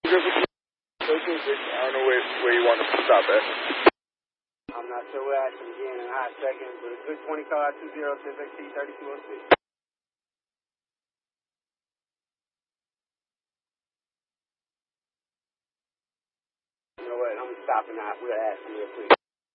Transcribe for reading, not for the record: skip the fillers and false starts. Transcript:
I don't know where you want to stop at. I'm not sure where I should begin in a hot second, but a good 20 car 206XT 3206. You know what? I'm stopping out. We'll ask him real quick.